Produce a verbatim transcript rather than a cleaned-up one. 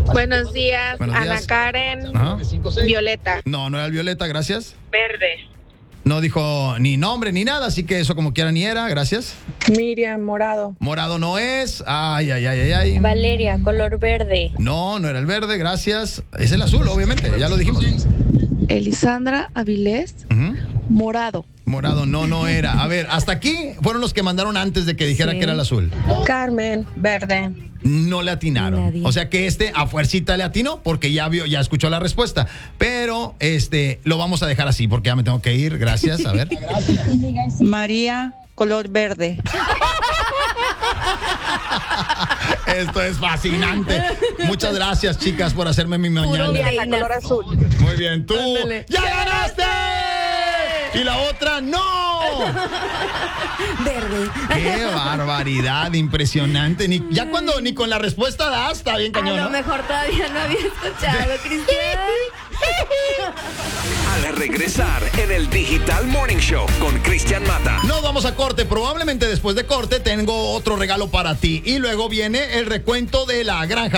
Buenos días, Buenos Ana días. Karen. Ajá. Violeta. No, no era el Violeta, gracias. Verde. No dijo ni nombre ni nada, así que eso como quiera ni era, gracias. Miriam, morado. Morado no es. Ay, ay, ay, ay, ay. Valeria, color verde. No, no era el verde, gracias. Es el azul, obviamente, ya lo dijimos. Elisandra Avilés, Ujú. morado. Morado no, no era. A ver, hasta aquí fueron los que mandaron antes de que dijera Sí. que era el azul. Carmen, verde. No le atinaron. Nadie. O sea que este a fuercita le atinó porque ya vio, ya escuchó la respuesta. Pero este lo vamos a dejar así porque ya me tengo que ir. Gracias. A ver. María, color verde. Esto es fascinante. Muchas gracias, chicas, por hacerme mi mañana. Diana, color azul. Muy bien, tú Ándale. ya ganaste. Y la otra no. Verde. Qué barbaridad, impresionante. Ni, ya cuando ni con la respuesta das, está bien A cañón, lo ¿no? mejor todavía no había escuchado, Cristian. Al regresar en el Digital Morning Show con Cristian Mata. Nos vamos a corte. Probablemente después de corte tengo otro regalo para ti. Y luego viene el recuento de la granja